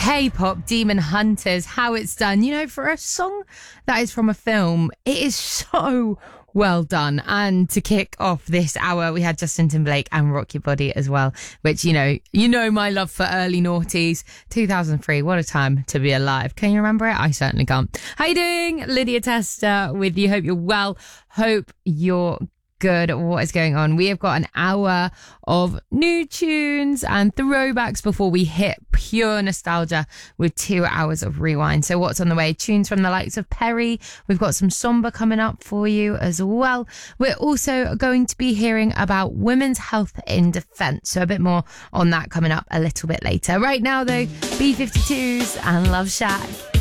K-pop Demon Hunters, How It's Done. You know, for a song that is from a film, it is so well done. And to kick off this hour, we had Justin Timberlake and Rock Your Body as well, which, you know my love for early noughties. 2003, what a time to be alive. Can you remember it? I certainly can't. How you doing? Lydia Testa with you. Hope you're well. Hope you're good. What is going on? We have got an hour of new tunes and throwbacks before we hit pure nostalgia with 2 hours of rewind. So what's on the way? Tunes from the likes of Perry. We've got some Somber coming up for you as well. We're also going to be hearing about women's health in defence. So a bit more on that coming up a little bit later. Right now though, B-52s and Love Shack.